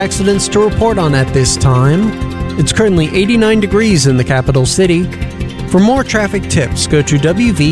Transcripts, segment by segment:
Accidents to report on at this time. It's currently 89 degrees in the capital city. For more traffic tips, go to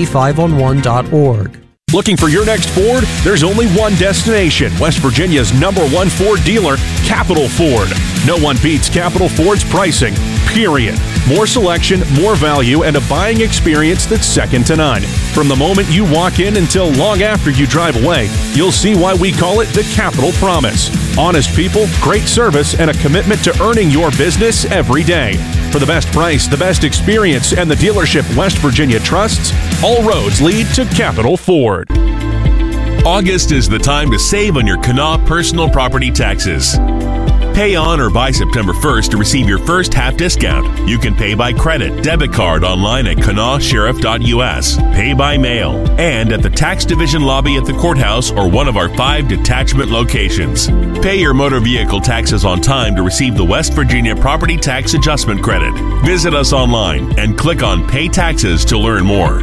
wv5on1.org. Looking for your next Ford? There's only one destination, West Virginia's #1 Ford dealer, Capital Ford. No one beats Capital Ford's pricing, period. More selection, more value, and a buying experience that's second to none. From the moment you walk in until long after you drive away, you'll see why we call it the Capital Promise. Honest people, great service, and a commitment to earning your business every day. For the best price, the best experience, and the dealership West Virginia trusts, all roads lead to Capital Ford. August is the time to save on your Kanawha personal property taxes. Pay on or by September 1st to receive your first half discount. You can pay by credit, debit card online at kanawsheriff.us, pay by mail, and at the tax division lobby at the courthouse or one of our 5 detachment locations. Pay your motor vehicle taxes on time to receive the West Virginia Property Tax Adjustment Credit. Visit us online and click on Pay Taxes to learn more.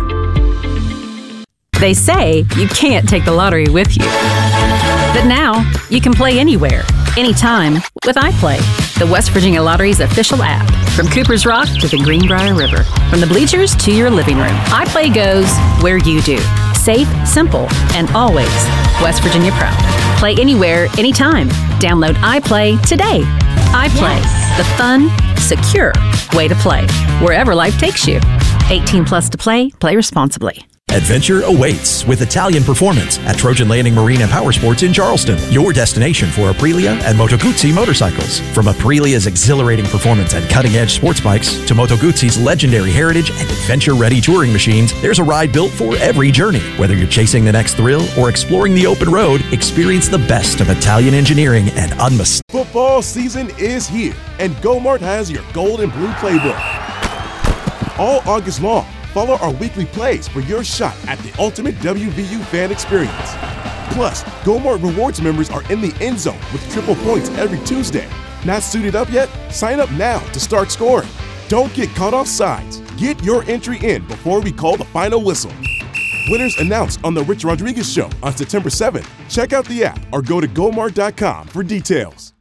They say you can't take the lottery with you. But now, you can play anywhere, anytime with iPlay, the West Virginia Lottery's official app. From Cooper's Rock to the Greenbrier River, from the bleachers to your living room, iPlay goes where you do. Safe, simple, and always West Virginia proud. Play anywhere, anytime. Download iPlay today. iPlay, the fun, secure way to play, wherever life takes you. 18 plus to play. Play responsibly. Adventure awaits with Italian Performance at Trojan Landing Marine and Power Sports in Charleston, your destination for Aprilia and Moto Guzzi motorcycles. From Aprilia's exhilarating performance and cutting-edge sports bikes to Moto Guzzi's legendary heritage and adventure-ready touring machines, there's a ride built for every journey. Whether you're chasing the next thrill or exploring the open road, experience the best of Italian engineering and unmistakable. Football season is here, and GoMart has your gold and blue playbook. All August long, follow our weekly plays for your shot at the ultimate WVU fan experience. Plus, GoMart Rewards members are in the end zone with triple points every Tuesday. Not suited up yet? Sign up now to start scoring. Don't get caught off sides. Get your entry in before we call the final whistle. Winners announced on The Rich Rodriguez Show on September 7th. Check out the app or go to gomart.com for details.